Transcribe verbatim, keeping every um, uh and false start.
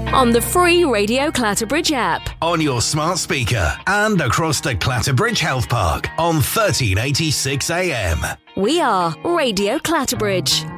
on the free Radio Clatterbridge app. On your smart speaker and across the Clatterbridge Health Park on thirteen eighty-six A M. We are Radio Clatterbridge.